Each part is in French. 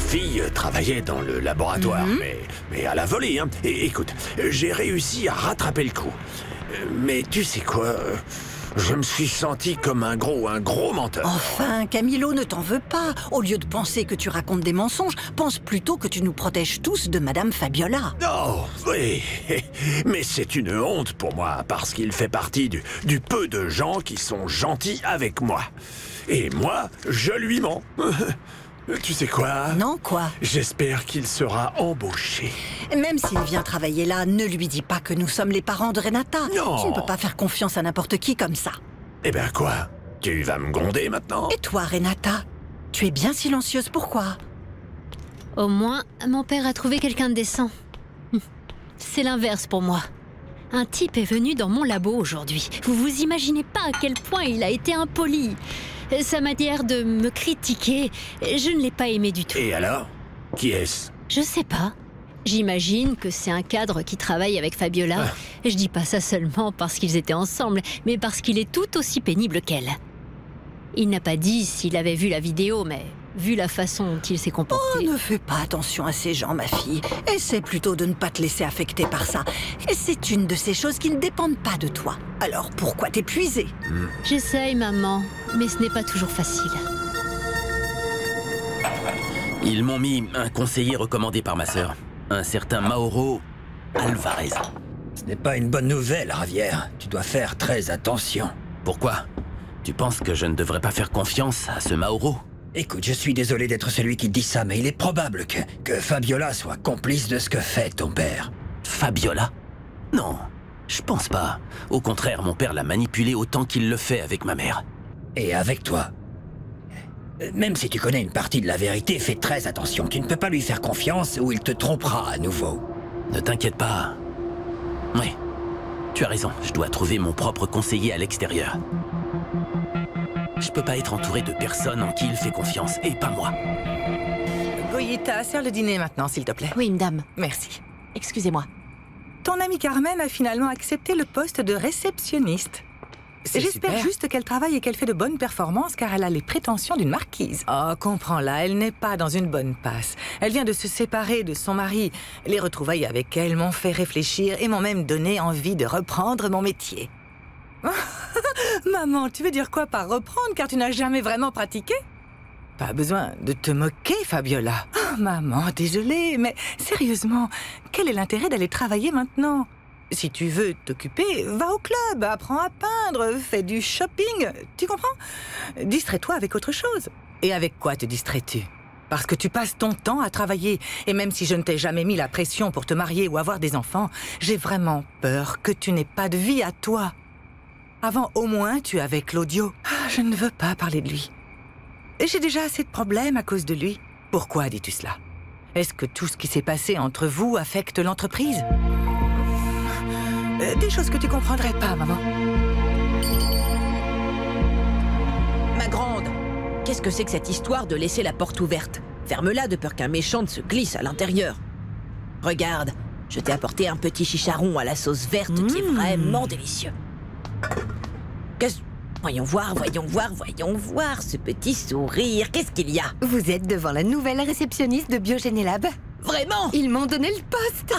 fille travaillait dans le laboratoire, mais à la volée, hein. Et écoute, j'ai réussi à rattraper le coup. Mais tu sais quoi, je me suis senti comme un gros menteur. Enfin, Camilo, ne t'en veux pas. Au lieu de penser que tu racontes des mensonges, pense plutôt que tu nous protèges tous de Madame Fabiola. Oh, oui, mais c'est une honte pour moi, parce qu'il fait partie du peu de gens qui sont gentils avec moi. Et moi, je lui mens. Tu sais quoi? Non, quoi? J'espère qu'il sera embauché. Même s'il vient travailler là, ne lui dis pas que nous sommes les parents de Renata. Non. Tu ne peux pas faire confiance à n'importe qui comme ça. Eh ben quoi? Tu vas me gronder maintenant? Et toi, Renata? Tu es bien silencieuse, pourquoi? Au moins, mon père a trouvé quelqu'un de décent. C'est l'inverse pour moi. Un type est venu dans mon labo aujourd'hui. Vous vous imaginez pas à quel point il a été impoli. Sa manière de me critiquer, je ne l'ai pas aimé du tout. Et alors? Qui est-ce? Je sais pas. J'imagine que c'est un cadre qui travaille avec Fabiola. Je dis pas ça seulement parce qu'ils étaient ensemble, mais parce qu'il est tout aussi pénible qu'elle. Il n'a pas dit s'il avait vu la vidéo, mais vu la façon dont il s'est comporté... Oh, ne fais pas attention à ces gens, ma fille. Essaie plutôt de ne pas te laisser affecter par ça. Et c'est une de ces choses qui ne dépendent pas de toi. Alors pourquoi t'épuiser? J'essaye, maman, mais ce n'est pas toujours facile. Ils m'ont mis un conseiller recommandé par ma sœur, un certain Mauro Alvarez. Ce n'est pas une bonne nouvelle, Javier. Tu dois faire très attention. Pourquoi? Tu penses que je ne devrais pas faire confiance à ce Mauro? Écoute, je suis désolé d'être celui qui dit ça, mais il est probable que Fabiola soit complice de ce que fait ton père. Fabiola? Non, je pense pas. Au contraire, mon père l'a manipulée autant qu'il le fait avec ma mère. Et avec toi. Même si tu connais une partie de la vérité, fais très attention. Tu ne peux pas lui faire confiance ou il te trompera à nouveau. Ne t'inquiète pas. Oui, tu as raison. Je dois trouver mon propre conseiller à l'extérieur. Je peux pas être entouré de personnes en qui il fait confiance, et pas moi. Goyita, sers le dîner maintenant, s'il te plaît. Oui, madame. Merci. Excusez-moi. Ton amie Carmen a finalement accepté le poste de réceptionniste. J'espère juste qu'elle travaille et qu'elle fait de bonnes performances, car elle a les prétentions d'une marquise. Oh, comprends-la, elle n'est pas dans une bonne passe. Elle vient de se séparer de son mari. Les retrouvailles avec elle m'ont fait réfléchir et m'ont même donné envie de reprendre mon métier. Maman, tu veux dire quoi par reprendre, car tu n'as jamais vraiment pratiqué? Pas besoin de te moquer, Fabiola. Oh, maman, désolée, mais sérieusement, quel est l'intérêt d'aller travailler maintenant? Si tu veux t'occuper, va au club, apprends à peindre, fais du shopping, tu comprends? Distrais-toi avec autre chose. Et avec quoi te distrais-tu? Parce que tu passes ton temps à travailler. Et même si je ne t'ai jamais mis la pression pour te marier ou avoir des enfants, j'ai vraiment peur que tu n'aies pas de vie à toi. Avant, au moins, tu avais Claudio. Ah, je ne veux pas parler de lui. Et j'ai déjà assez de problèmes à cause de lui. Pourquoi dis-tu cela? Est-ce que tout ce qui s'est passé entre vous affecte l'entreprise? Des choses que tu comprendrais pas, maman. Ma grande, qu'est-ce que c'est que cette histoire de laisser la porte ouverte? Ferme-la de peur qu'un méchant ne se glisse à l'intérieur. Regarde, je t'ai apporté un petit chicharon à la sauce verte qui est vraiment délicieux. Qu'est-ce... Voyons voir, ce petit sourire. Qu'est-ce qu'il y a? Vous êtes devant la nouvelle réceptionniste de Biogénélab. Vraiment? Ils m'ont donné le poste.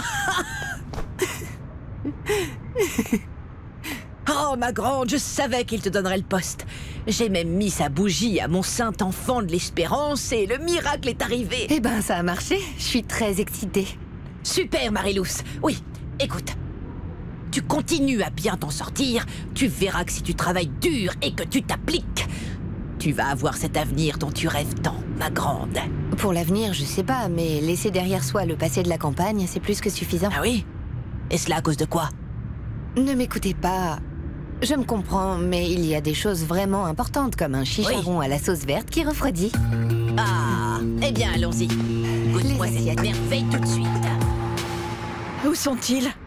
Oh, ma grande, je savais qu'il te donnerait le poste. J'ai même mis sa bougie à mon saint enfant de l'espérance et le miracle est arrivé. Eh ben, ça a marché. Je suis très excitée. Super, Marilous. Oui, écoute. Tu continues à bien t'en sortir, tu verras que si tu travailles dur et que tu t'appliques, tu vas avoir cet avenir dont tu rêves tant, ma grande. Pour l'avenir, je sais pas, mais laisser derrière soi le passé de la campagne, c'est plus que suffisant. Ah oui? Et cela à cause de quoi? Ne m'écoutez pas. Je me comprends, mais il y a des choses vraiment importantes, comme un chicharon à la sauce verte qui refroidit. Ah, eh bien allons-y. Goûte-moi cette merveille tout de suite. Où sont-ils?